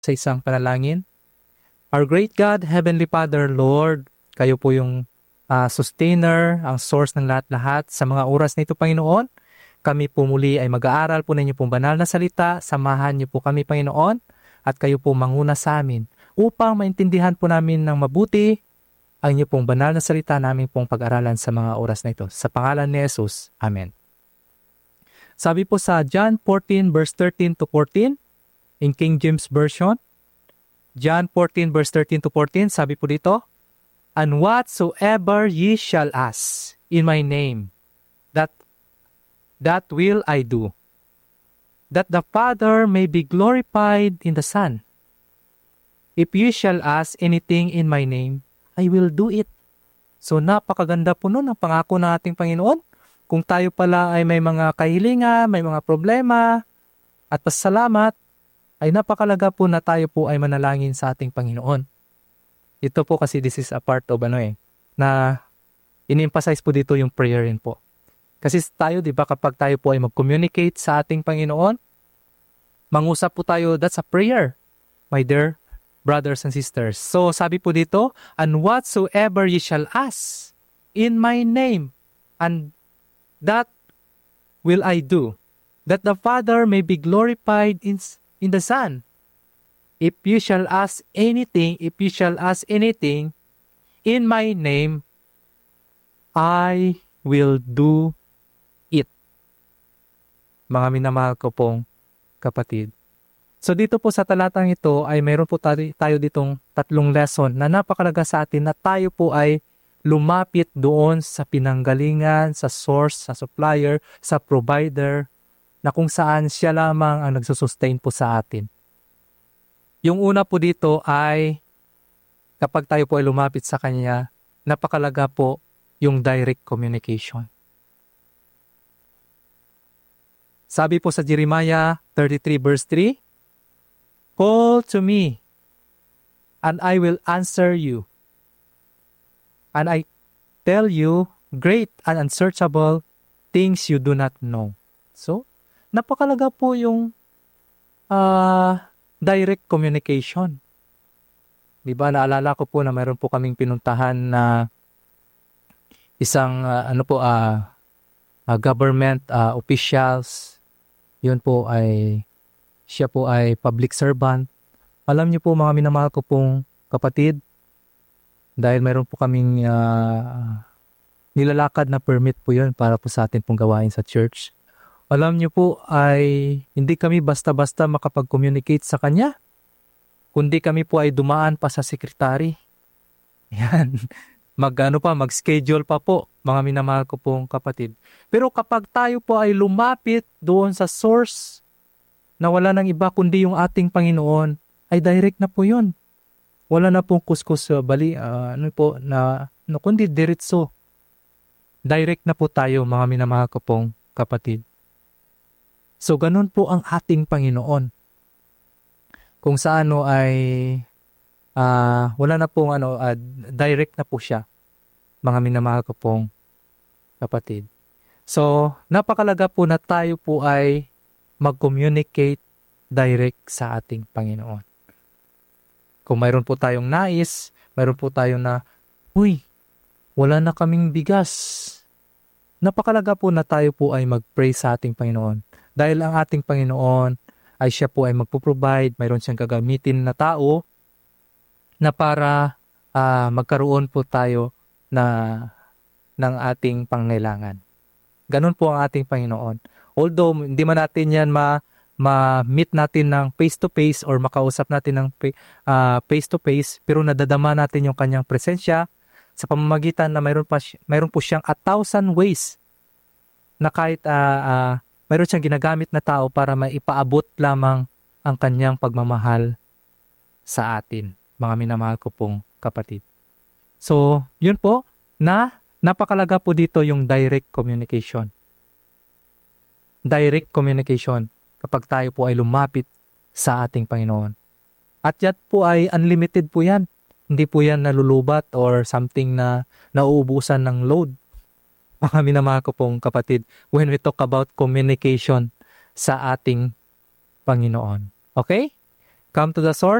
sa isang panalangin. Our great God, Heavenly Father, Lord, kayo po yung sustainer, ang source ng lahat-lahat. Sa mga oras na ito, Panginoon, kami po muli ay mag-aaral po ninyo pong banal na salita. Samahan niyo po kami, Panginoon, at kayo po manguna sa amin upang maintindihan po namin ng mabuti ang inyo pong banal na salita namin pong pag-aralan sa mga oras na ito. Sa pangalan ni Jesus, Amen. Sabi po sa John 14 verse 13 to 14 in King James Version, John 14 verse 13 to 14, sabi po dito, "And whatsoever ye shall ask in my name, that will I do, that the Father may be glorified in the Son. If you shall ask anything in my name, I will do it." So napakaganda po nun ang pangako ng ating Panginoon. Kung tayo pala ay may mga kahilingan, may mga problema, at pasalamat, ay napakalaga po na tayo po ay manalangin sa ating Panginoon. Ito po kasi this is a part of na in-emphasize po dito yung prayer rin po. Kasi tayo, di ba, kapag tayo po ay mag-communicate sa ating Panginoon, mangusap po tayo, that's a prayer, my dear brothers and sisters. So sabi po dito, "And whatsoever ye shall ask in my name, and that will I do, that the Father may be glorified in the Son. If you shall ask anything in my name, I will do it." Mga minamahal ko pong kapatid. So dito po sa talatang ito ay mayroon po tayo ditong tatlong lesson na napakalaga sa atin na tayo po ay lumapit doon sa pinanggalingan, sa source, sa supplier, sa provider, na kung saan siya lamang ang nagsusustain po sa atin. Yung una po dito ay kapag tayo po ay lumapit sa Kanya, napakalaga po yung direct communication. Sabi po sa Jeremiah 33 verse 3, "Call to me, and I will answer you. And I tell you great and unsearchable things you do not know." So, napakalaga po yung direct communication. Diba, naalala ko po na mayroon po kaming pinuntahan na isang government officials. Yun po siya po ay public servant. Alam niyo po mga minamahal ko pong kapatid, dahil mayroon po kaming nilalakad na permit po yun para po sa atin pong gawain sa church. Alam niyo po ay hindi kami basta-basta makapag-communicate sa Kanya, kundi kami po ay dumaan pa sa secretary. Yan. Mag-schedule pa po, mga minamahal ko pong kapatid. Pero kapag tayo po ay lumapit doon sa source na wala nang iba kundi yung ating Panginoon, ay direct na po yun. Wala na pong kuskus bali, kundi diretso. Direct na po tayo, mga minamahal ko pong kapatid. So, ganun po ang ating Panginoon. Kung saan ay wala na pong direct na po siya, mga minamahal ko pong kapatid. So, napakalaga po na tayo po ay mag-communicate direct sa ating Panginoon. Kung mayroon po tayong nais, mayroon po tayo na, wala na kaming bigas. Napakalaga po na tayo po ay mag-pray sa ating Panginoon. Dahil ang ating Panginoon ay siya po ay magpo-provide, mayroon siyang gagamitin na tao na para magkaroon po tayo ng ating pangailangan. Ganun po ang ating Panginoon. Although hindi man natin yan ma-meet natin ng face-to-face or makausap natin ng face-to-face, pero nadadama natin yung kanyang presensya sa pamamagitan na mayroon po siyang 1,000 ways na kahit mayroon siyang ginagamit na tao para maipaabot lamang ang kanyang pagmamahal sa atin, mga minamahal ko pong kapatid. So, yun po, napakalaga po dito yung direct communication. Direct communication kapag tayo po ay lumapit sa ating Panginoon. At yan po ay unlimited po yan. Hindi po yan nalulubat or something na nauubusan ng load. Mga minamahal ko pong kapatid, when we talk about communication sa ating Panginoon. Okay? Come to the source.